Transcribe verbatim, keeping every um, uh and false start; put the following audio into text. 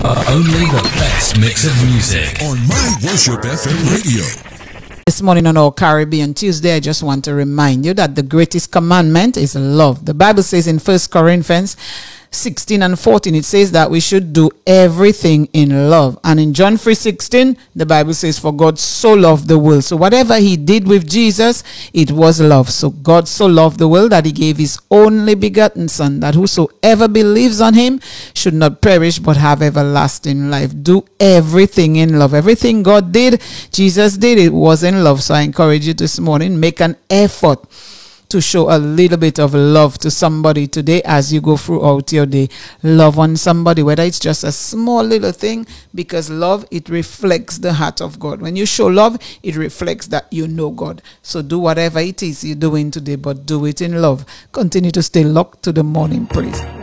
Uh, only the best mix of music on My Worship F M Radio. This morning on our Caribbean Tuesday, I just want to remind you that the greatest commandment is love. The Bible says in First Corinthians sixteen and fourteen, it says that we should do everything in love. And in John three sixteen, the Bible says, for God so loved the world. So whatever he did with Jesus, it was love. So God so loved the world that he gave his only begotten Son, that whosoever believes on him should not perish but have everlasting life. Do everything in love. Everything God did, Jesus did, it was in love. So I encourage you this morning, make an effort to show a little bit of love to somebody today as you go throughout your day. Love on somebody, whether it's just a small little thing, because love, it reflects the heart of God. When you show love, it reflects that you know God. So do whatever it is you're doing today, but do it in love. Continue to stay locked to the morning praise.